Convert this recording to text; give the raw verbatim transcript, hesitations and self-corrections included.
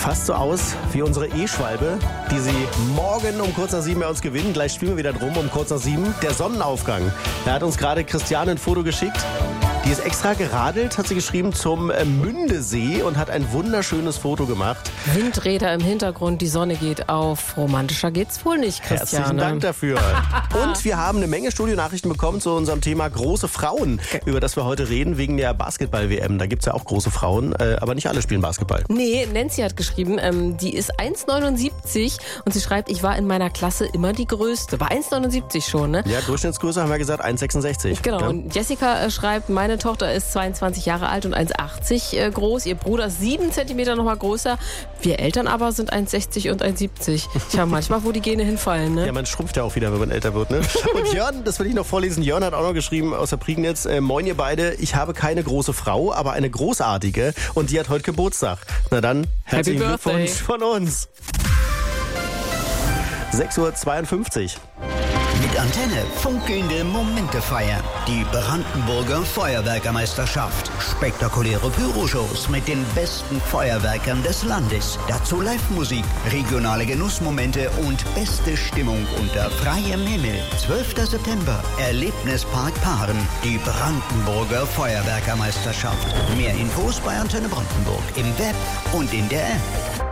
fast so aus wie unsere E-Schwalbe, die sie morgen um kurz nach sieben bei uns gewinnen. Gleich spielen wir wieder drum um kurz nach sieben. Der Sonnenaufgang. Da hat uns gerade Christiane ein Foto geschickt. Die ist extra geradelt, hat sie geschrieben, zum Mündesee und hat ein wunderschönes Foto gemacht. Windräder im Hintergrund, die Sonne geht auf. Romantischer geht's wohl nicht, Christiane. Herzlichen Dank dafür. Und wir haben eine Menge Studionachrichten bekommen zu unserem Thema große Frauen, über das wir heute reden, wegen der Basketball-W M. Da gibt's ja auch große Frauen, aber nicht alle spielen Basketball. Nee, Nancy hat geschrieben, ähm, die ist eins Komma neunundsiebzig und sie schreibt, ich war in meiner Klasse immer die Größte. War eins Komma neunundsiebzig schon, ne? Ja, Durchschnittsgröße haben wir gesagt, eins Komma sechsundsechzig. Genau, ja. Und Jessica äh, schreibt, meine Tochter ist zweiundzwanzig Jahre alt und eins Komma achtzig äh, groß. Ihr Bruder ist sieben Zentimeter noch mal größer. Wir Eltern aber sind eins Komma sechzig und eins Komma siebzig. Tja, manchmal, wo die Gene hinfallen, ne? Ja, man schrumpft ja auch wieder, wenn man älter wird, ne? Und Jörn, das will ich noch vorlesen, Jörn hat auch noch geschrieben aus der Prignitz, äh, moin ihr beide, ich habe keine große Frau, aber eine großartige und die hat heute Geburtstag. Na dann, herzlichen Happy Glückwunsch Birthday von uns. sechs Uhr zweiundfünfzig. Mit Antenne funkelnde Momente feiern. Die Brandenburger Feuerwerkermeisterschaft. Spektakuläre Pyroshows mit den besten Feuerwerkern des Landes. Dazu Live-Musik, regionale Genussmomente und beste Stimmung unter freiem Himmel. zwölfter September, Erlebnispark Paaren. Die Brandenburger Feuerwerkermeisterschaft. Mehr Infos bei Antenne Brandenburg im Web und in der App.